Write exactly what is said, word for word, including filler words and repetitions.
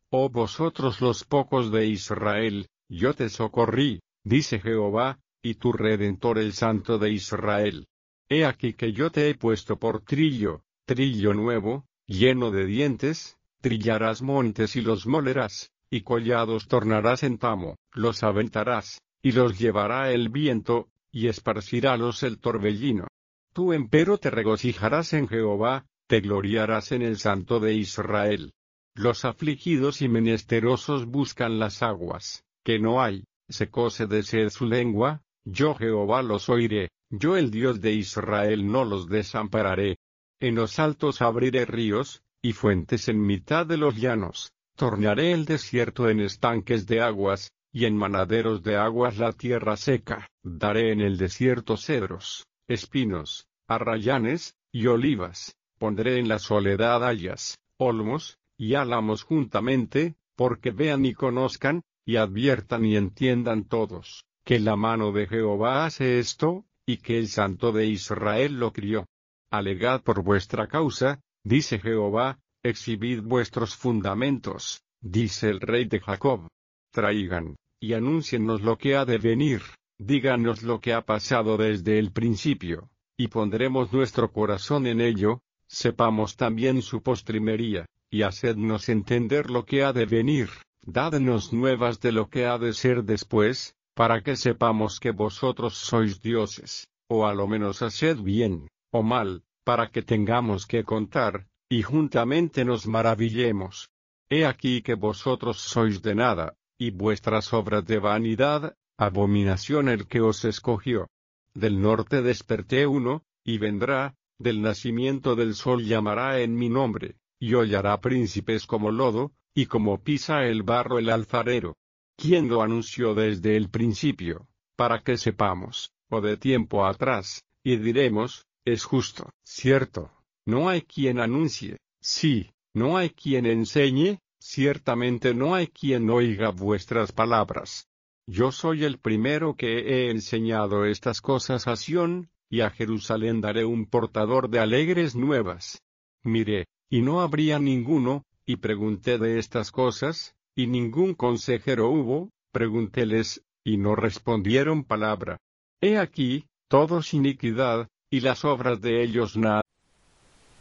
oh vosotros los pocos de Israel, yo te socorrí, dice Jehová, y tu Redentor el Santo de Israel. He aquí que yo te he puesto por trillo, trillo nuevo, lleno de dientes, trillarás montes y los molerás, y collados tornarás en tamo, los aventarás, y los llevará el viento, y esparcirálos el torbellino. Tú empero te regocijarás en Jehová, te gloriarás en el Santo de Israel. Los afligidos y menesterosos buscan las aguas, que no hay, secóse de sed su lengua, yo Jehová los oiré, yo el Dios de Israel no los desampararé. En los altos abriré ríos, y fuentes en mitad de los llanos, tornaré el desierto en estanques de aguas, y en manaderos de aguas la tierra seca, daré en el desierto cedros, espinos, arrayanes, y olivas, pondré en la soledad hayas, olmos, y álamos juntamente, porque vean y conozcan, y adviertan y entiendan todos, que la mano de Jehová hace esto, y que el Santo de Israel lo crió. Alegad por vuestra causa, dice Jehová, exhibid vuestros fundamentos, dice el Rey de Jacob. Traigan, y anúncienos lo que ha de venir, díganos lo que ha pasado desde el principio, y pondremos nuestro corazón en ello, sepamos también su postrimería, y hacednos entender lo que ha de venir, dadnos nuevas de lo que ha de ser después, para que sepamos que vosotros sois dioses, o a lo menos haced bien, o mal, para que tengamos que contar, y juntamente nos maravillemos. He aquí que vosotros sois de nada, y vuestras obras de vanidad, abominación el que os escogió. Del norte desperté uno, y vendrá, del nacimiento del sol llamará en mi nombre, y hollará príncipes como lodo, y como pisa el barro el alfarero. ¿Quién lo anunció desde el principio, para que sepamos, o de tiempo atrás, y diremos, es justo? Cierto, no hay quien anuncie, sí, no hay quien enseñe, ciertamente no hay quien oiga vuestras palabras. Yo soy el primero que he enseñado estas cosas a Sión, y a Jerusalén daré un portador de alegres nuevas. Miré, y no habría ninguno, y pregunté de estas cosas, y ningún consejero hubo, preguntéles, y no respondieron palabra. He aquí, todos iniquidad, y las obras de ellos nada.